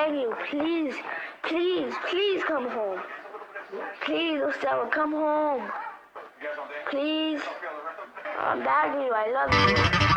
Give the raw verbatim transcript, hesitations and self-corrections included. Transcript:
begging you, please, please, please come home. Please, Osama, come home. Please. I'm begging you, I love you.